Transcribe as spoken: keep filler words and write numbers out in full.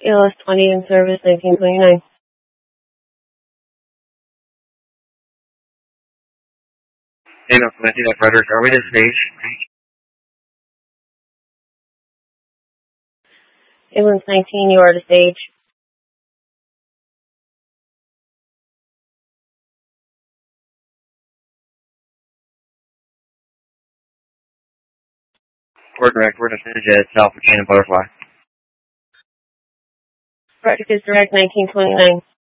A L S twenty in service, nineteen twenty-nine. Dana Clemente at Frederick, are we to stage? Ambulance nineteen, you are to stage. Court direct, we're to stage at South Cannon Butterfly. Frederick is direct, nineteen twenty-nine.